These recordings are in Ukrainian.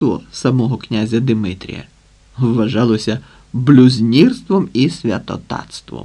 самого князя Димитрія вважалося блюзнірством і святотатством.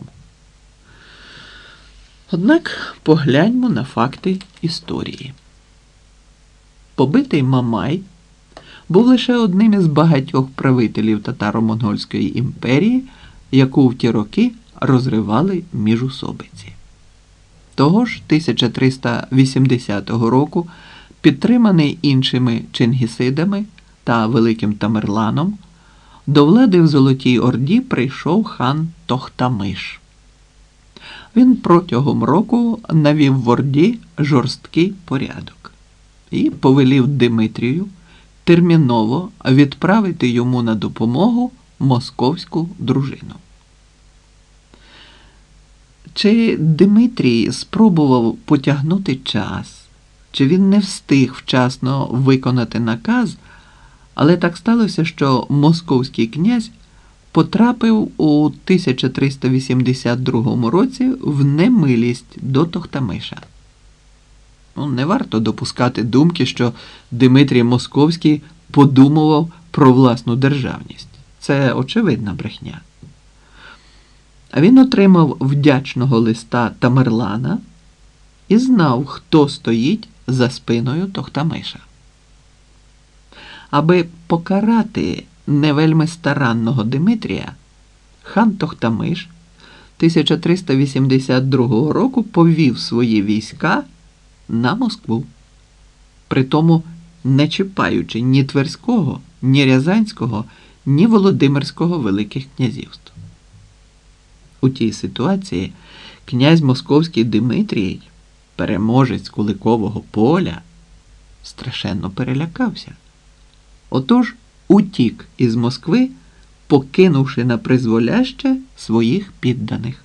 Однак погляньмо на факти історії. Побитий Мамай був лише одним із багатьох правителів татаро-монгольської імперії, яку в ті роки розривали міжусобиці. Того ж 1380 року, підтриманий іншими чингісидами та Великим Тамерланом, до влади в Золотій Орді прийшов хан Тохтамиш. Він протягом року навів в Орді жорсткий порядок і повелів Димитрію терміново відправити йому на допомогу московську дружину. Чи Димитрій спробував потягнути час, чи він не встиг вчасно виконати наказ, але так сталося, що московський князь потрапив у 1382 році в немилість до Тохтамиша. Не варто допускати думки, що Димитрій Московський подумував про власну державність. Це очевидна брехня. А він отримав вдячного листа Тамерлана і знав, хто стоїть за спиною Тохтамиша. Аби покарати не вельми старанного Димитрія, хан Тохтамиш 1382 року повів свої війська на Москву, притому не чіпаючи ні Тверського, ні Рязанського, ні Володимирського великих князівств. У тій ситуації князь Московський Димитрій, переможець Куликового поля, страшенно перелякався. Отож утік із Москви, покинувши на призволяще своїх підданих.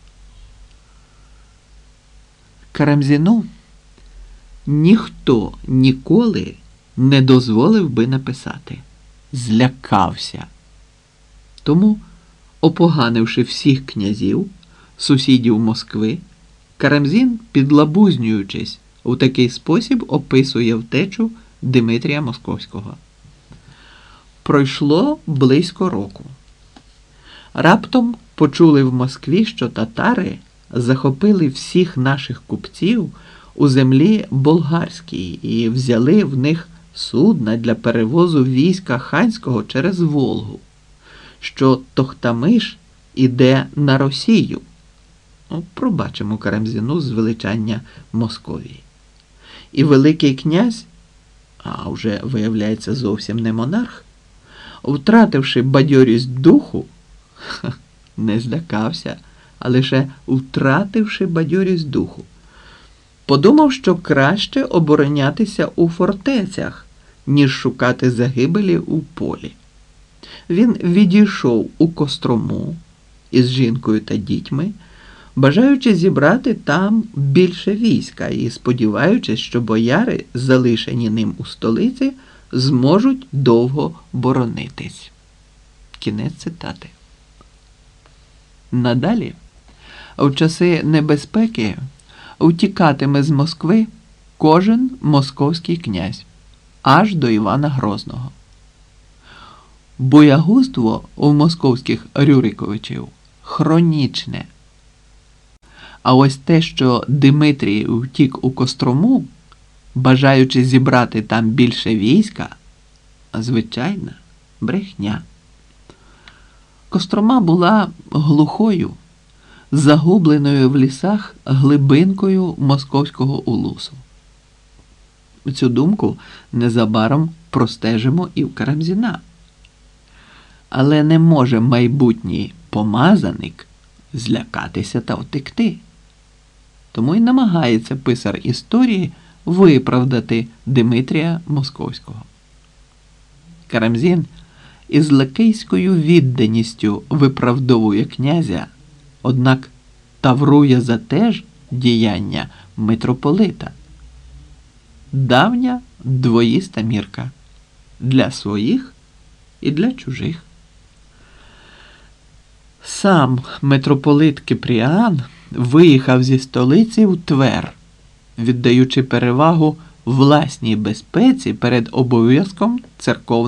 Карамзіну ніхто ніколи не дозволив би написати «злякався». Тому, опоганивши всіх князів, сусідів Москви, Карамзін, підлабузнюючись, у такий спосіб описує втечу Димитрія Московського. Пройшло близько року. Раптом почули в Москві, що татари захопили всіх наших купців у землі болгарській і взяли в них судна для перевозу війська ханського через Волгу, що Тохтамиш іде на Росію. Пробачимо Карамзіну звеличання Московії. І Великий князь, а вже виявляється зовсім не монарх, втративши бадьорість духу, не злякався, а лише втративши бадьорість духу, подумав, що краще оборонятися у фортецях, ніж шукати загибелі у полі. Він відійшов у Кострому із жінкою та дітьми, бажаючи зібрати там більше війська і сподіваючись, що бояри, залишені ним у столиці, зможуть довго боронитись. Кінець цитати. Надалі, в часи небезпеки, втікатиме з Москви кожен московський князь, аж до Івана Грозного. Боягузтво у московських Рюриковичів хронічне. А ось те, що Димитрій втік у Кострому, бажаючи зібрати там більше війська, звичайна брехня. Кострома була глухою, загубленою в лісах глибинкою московського улусу. Цю думку незабаром простежимо і в Карамзіна. Але не може майбутній помазаник злякатися та втекти. Тому й намагається писар історії виправдати Димитрія Московського. Карамзін із лакейською відданістю виправдовує князя, однак таврує за те ж діяння митрополита. Давня двоїста мірка для своїх і для чужих. Сам митрополит Кипріан виїхав зі столиці в Твер, віддаючи перевагу власній безпеці перед обов'язком церковного